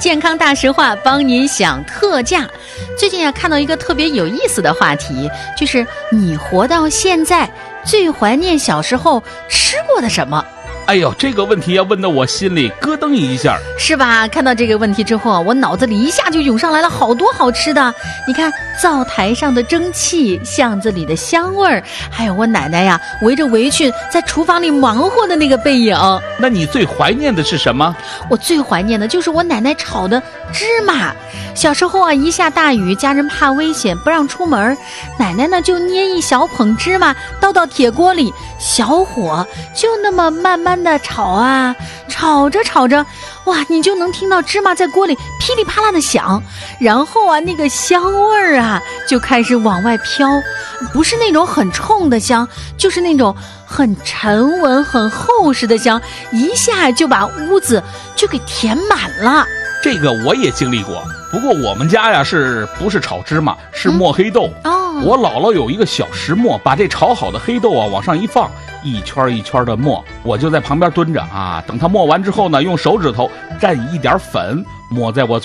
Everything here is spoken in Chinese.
健康大实话，帮您享特价。最近看到一个特别有意思的话题，就是你活到现在最怀念小时候吃过的什么？ 哎呦，这个问题要问得我心里咯噔一下， 是吧？看到这个问题之后，我脑子里一下就涌上来了好多好吃的。你看，灶台上的蒸汽，巷子里的香味儿，还有我奶奶呀围着围裙在厨房里忙活的那个背影。 那你最怀念的是什么？ 我最怀念的就是我奶奶炒的芝麻。小时候啊，一下大雨，家人怕危险不让出门，奶奶呢就捏一小捧芝麻倒到铁锅里，小火就那么慢慢的炒啊，炒着炒着，哇，你就能听到芝麻在锅里噼里啪啦的响，然后啊，那个香味儿啊就开始往外飘，不是那种很冲的香，就是那种很沉稳很厚实的香，一下就把屋子就给填满了。 这个我也经历过，不过我们家呀不是炒芝麻，是磨黑豆。我姥姥有一个小石磨，把这炒好的黑豆啊往上一放，一圈一圈的磨，我就在旁边蹲着啊，等它磨完之后呢，用手指头蘸一点粉抹在我嘴